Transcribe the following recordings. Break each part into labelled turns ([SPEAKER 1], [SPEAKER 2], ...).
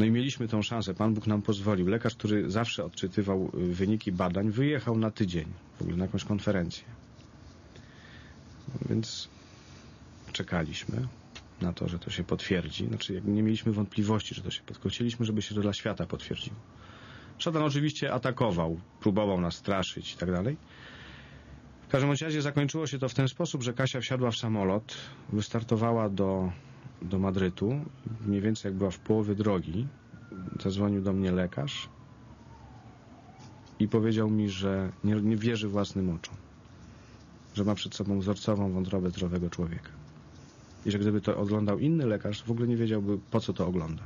[SPEAKER 1] No i mieliśmy tą szansę. Pan Bóg nam pozwolił. Lekarz, który zawsze odczytywał wyniki badań, wyjechał na tydzień w ogóle na jakąś konferencję. Więc czekaliśmy na to, że to się potwierdzi. Znaczy, nie mieliśmy wątpliwości, że to się potwierdzi. Chcieliśmy, żeby się to dla świata potwierdziło. Szatan oczywiście atakował, próbował nas straszyć i tak dalej. W każdym razie zakończyło się to w ten sposób, że Kasia wsiadła w samolot, wystartowała do Madrytu. Mniej więcej jak była w połowie drogi, zadzwonił do mnie lekarz i powiedział mi, że nie wierzy własnym oczom. Że ma przed sobą wzorcową wątrobę zdrowego człowieka. I że gdyby to oglądał inny lekarz, w ogóle nie wiedziałby, po co to ogląda.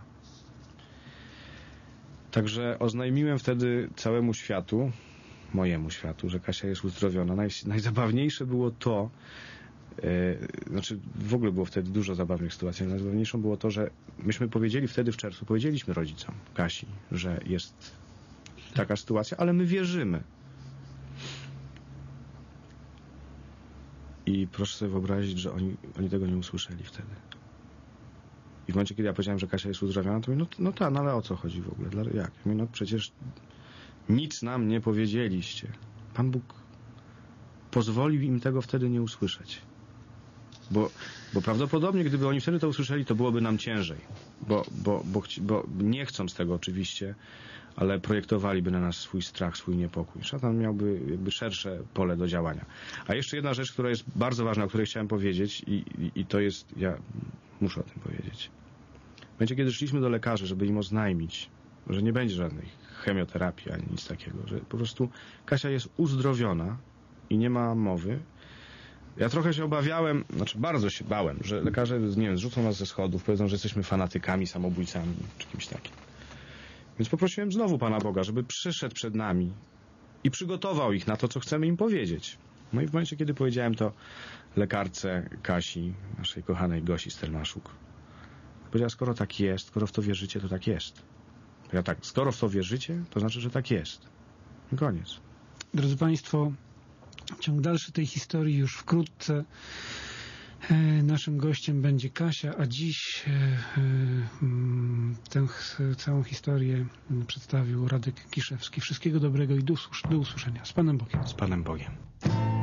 [SPEAKER 1] Także oznajmiłem wtedy całemu światu, mojemu światu, że Kasia jest uzdrowiona. Najzabawniejsze było to, znaczy w ogóle było wtedy dużo zabawnych sytuacji, najzabawniejszą było to, że myśmy powiedzieli wtedy w czerwcu, powiedzieliśmy rodzicom Kasi, że jest taka sytuacja, ale my wierzymy. I proszę sobie wyobrazić, że oni tego nie usłyszeli wtedy. I w momencie, kiedy ja powiedziałem, że Kasia jest uzdrowiona, to mówię, no ale o co chodzi w ogóle? Jak? Ja mówię, no przecież nic nam nie powiedzieliście. Pan Bóg pozwolił im tego wtedy nie usłyszeć. Bo prawdopodobnie, gdyby oni wtedy to usłyszeli, to byłoby nam ciężej. Bo nie chcąc tego oczywiście, ale projektowaliby na nas swój strach, swój niepokój. Szatan miałby jakby szersze pole do działania. A jeszcze jedna rzecz, która jest bardzo ważna, o której chciałem powiedzieć i to jest, ja muszę o tym powiedzieć. W momencie, kiedy szliśmy do lekarzy, żeby im oznajmić, że nie będzie żadnej chemioterapii ani nic takiego, że po prostu Kasia jest uzdrowiona i nie ma mowy. Ja trochę się obawiałem, znaczy bardzo się bałem, że lekarze, nie wiem, zrzucą nas ze schodów, powiedzą, że jesteśmy fanatykami, samobójcami, czy kimś takim. Więc poprosiłem znowu Pana Boga, żeby przyszedł przed nami i przygotował ich na to, co chcemy im powiedzieć. No i w momencie, kiedy powiedziałem to lekarce Kasi, naszej kochanej Gosi Stelmaszuk, powiedziała, skoro tak jest, skoro w to wierzycie, to tak jest. Ja tak, skoro w to wierzycie, to znaczy, że tak jest. I koniec.
[SPEAKER 2] Drodzy Państwo, ciąg dalszy tej historii już wkrótce. Naszym gościem będzie Kasia, a dziś tę całą historię przedstawił Radek Kiszewski. Wszystkiego dobrego i do usłyszenia. Z Panem Bogiem.
[SPEAKER 1] Z Panem Bogiem.